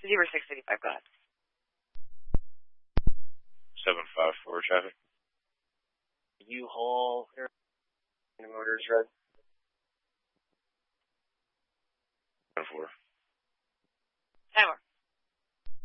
Zebra 685, go ahead. 754 traffic. U-Haul, Motors, red. 10-4. 10-4.